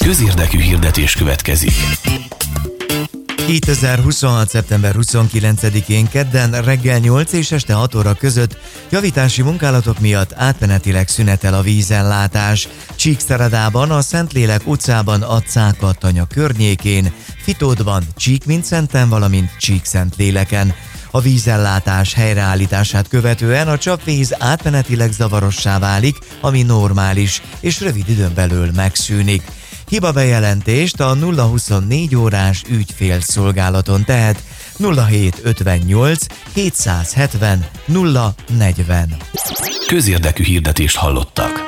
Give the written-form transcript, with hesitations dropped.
Közérdekű hirdetés következik. 2026. szeptember 29-én kedden reggel 8 és este 6 óra között javítási munkálatok miatt átmenetileg szünetel a vízellátás. Csíkszeredában, a Szentlélek utcában a Cákattanya környékén, Fitódban, Csíkmintszenten, valamint Csíkszentléleken. A vízellátás helyreállítását követően a csapvíz átmenetileg zavarossá válik, ami normális, és rövid időn belül megszűnik. Hibabejelentést a 024 órás ügyfélszolgálaton tehet 0758 770 040. Közérdekű hirdetést hallottak.